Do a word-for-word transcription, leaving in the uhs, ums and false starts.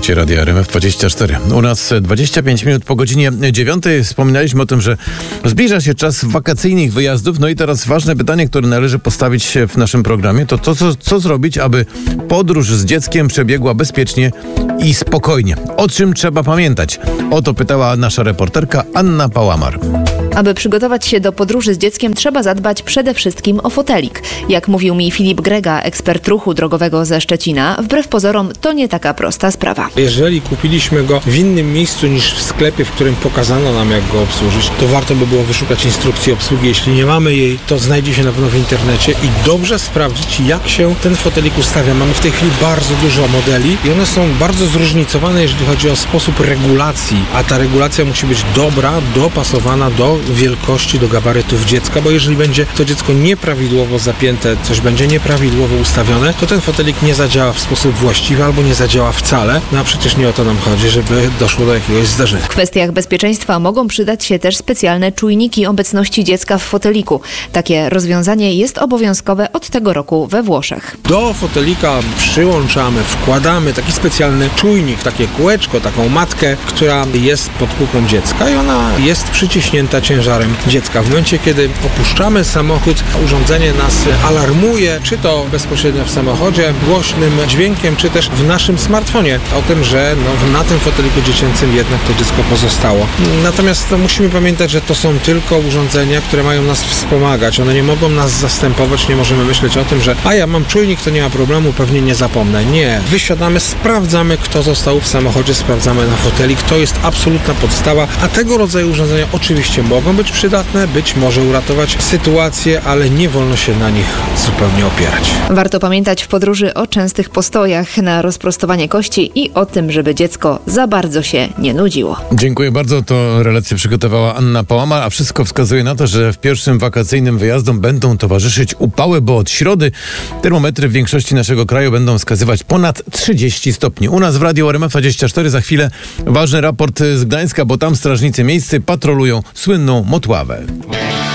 Słuchacie Radia R M F dwadzieścia cztery. U nas dwadzieścia pięć minut po godzinie dziewiątej. Wspominaliśmy o tym, że zbliża się czas wakacyjnych wyjazdów. No i teraz ważne pytanie, które należy postawić w naszym programie, to co, co, co zrobić, aby podróż z dzieckiem przebiegła bezpiecznie i spokojnie. O czym trzeba pamiętać? O to pytała nasza reporterka Anna Pałamar. Aby przygotować się do podróży z dzieckiem, trzeba zadbać przede wszystkim o fotelik. Jak mówił mi Filip Grega, ekspert ruchu drogowego ze Szczecina, wbrew pozorom to nie taka prosta sprawa. Jeżeli kupiliśmy go w innym miejscu niż w sklepie, w którym pokazano nam, jak go obsłużyć, to warto by było wyszukać instrukcji obsługi. Jeśli nie mamy jej, to znajdzie się na pewno w internecie i dobrze sprawdzić, jak się ten fotelik ustawia. Mamy w tej chwili bardzo dużo modeli i one są bardzo zróżnicowane, jeżeli chodzi o sposób regulacji, a ta regulacja musi być dobra, dopasowana do wielkości, do gabarytów dziecka, bo jeżeli będzie to dziecko nieprawidłowo zapięte, coś będzie nieprawidłowo ustawione, to ten fotelik nie zadziała w sposób właściwy albo nie zadziała wcale. No a przecież nie o to nam chodzi, żeby doszło do jakiegoś zdarzenia. W kwestiach bezpieczeństwa mogą przydać się też specjalne czujniki obecności dziecka w foteliku. Takie rozwiązanie jest obowiązkowe od tego roku we Włoszech. Do fotelika przyłączamy, wkładamy taki specjalny czujnik, takie kółeczko, taką matkę, która jest pod półką dziecka i ona jest przyciśnięta ciężarem dziecka. W momencie, kiedy opuszczamy samochód, urządzenie nas alarmuje, czy to bezpośrednio w samochodzie, głośnym dźwiękiem, czy też w naszym smartfonie o tym, że no, na tym foteliku dziecięcym jednak to dziecko pozostało. Natomiast no, musimy pamiętać, że to są tylko urządzenia, które mają nas wspomagać. One nie mogą nas zastępować, nie możemy myśleć o tym, że a ja mam czujnik, to nie ma problemu, pewnie nie zapomnę. Nie. Wysiadamy, sprawdzamy, kto został w samochodzie, sprawdzamy na fotelik. To jest absolutna podstawa, a tego rodzaju urządzenia oczywiście mogą być przydatne, być może uratować sytuację, ale nie wolno się na nich zupełnie opierać. Warto pamiętać w podróży o częstych postojach na rozprostowanie kości i o tym, żeby dziecko za bardzo się nie nudziło. Dziękuję bardzo. To relację przygotowała Anna Pałamar, a wszystko wskazuje na to, że w pierwszym wakacyjnym wyjazdom będą towarzyszyć upały, bo od środy termometry w większości naszego kraju będą wskazywać ponad trzydzieści stopni. U nas w Radiu R M F dwadzieścia cztery za chwilę ważny raport z Gdańska, bo tam strażnicy miejscy patrolują słynną Motławę.